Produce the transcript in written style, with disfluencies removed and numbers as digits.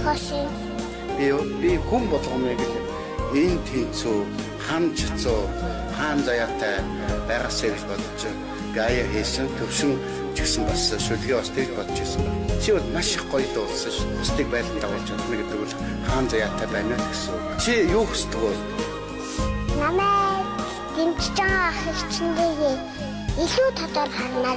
хоошин. Би хүн болгоомыг энэ тэнцүү хамжцоо хаан заяатай байгаасаа гэж бодож гая хийсэн төвшин ч гэсэн бас шүлгээ бас тэгж бодож ирсэн. Чи бол маш их гоё дуулсан ш. Бусдыг байлгаж авч чадна гэдэг бол хаан заяатай байна гэсэн. Чи юу хүсдэг вэ? Намайг дэмжиж байгаа ах чинь илүү тодор харна